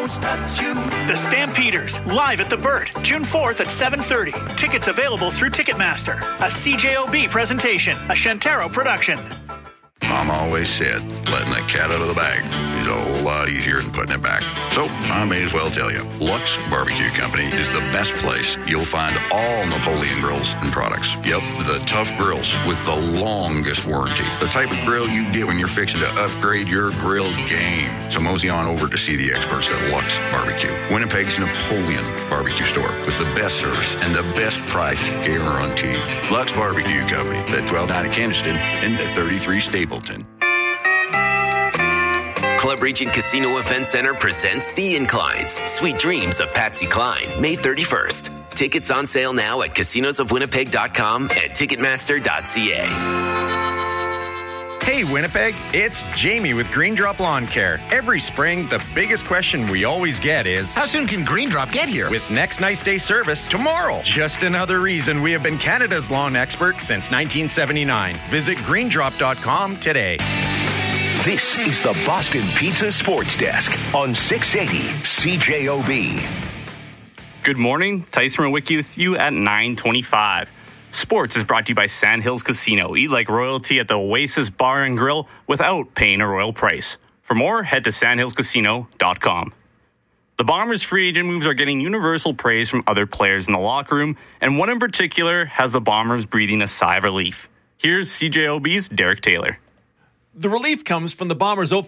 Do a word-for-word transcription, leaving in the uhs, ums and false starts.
sports touch you. The Stampeders, live at the Burt, June fourth at seven thirty. Tickets available through Ticketmaster. A C J O B presentation, a Shantaro production. Mom always said, letting the cat out of the bag is a whole lot easier than putting it back. So I may as well tell you, Lux Barbecue Company is the best place you'll find all Napoleon grills and products. Yep, the tough grills with the longest warranty. The type of grill you get when you're fixing to upgrade your grill game. So mosey on over to see the experts at Lux Barbecue, Winnipeg's Napoleon barbecue store with the best service and the best price guaranteed. Lux Barbecue Company at twelve ninety Keniston and at thirty-three Stapleton. Club Regent Casino Event Center presents The Inclines, Sweet Dreams of Patsy Cline, May thirty-first. Tickets on sale now at casinos of winnipeg dot com and ticketmaster dot c a. Hey Winnipeg, it's Jamie with Green Drop Lawn Care. Every spring, the biggest question we always get is, how soon can Green Drop get here? With next nice day service tomorrow. Just another reason we have been Canada's lawn expert since nineteen seventy-nine. Visit green drop dot com today. This is the Boston Pizza Sports Desk on six eighty C J O B. Good morning, Tyson Rowicki with you at nine twenty-five. Sports is brought to you by Sandhills Casino. Eat like royalty at the Oasis Bar and Grill without paying a royal price. For more, head to sandhills casino dot com. The Bombers' free agent moves are getting universal praise from other players in the locker room, and one in particular has the Bombers breathing a sigh of relief. Here's C J O B's Derek Taylor. The relief comes from the Bombers' oh